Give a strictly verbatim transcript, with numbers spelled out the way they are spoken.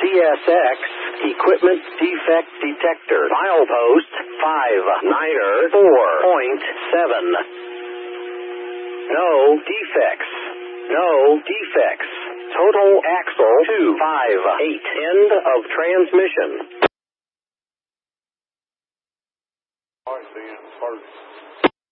C S X, equipment defect detector, milepost five niner four point seven. No defects. No defects. Total axle two five eight. End of transmission. All right, being first.